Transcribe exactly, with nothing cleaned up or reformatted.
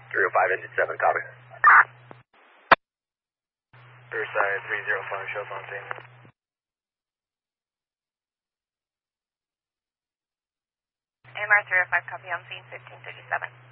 three oh five, engine seven, copy. Riverside three oh five, shows on scene. A M R three oh five, copy on scene, fifteen thirty-seven.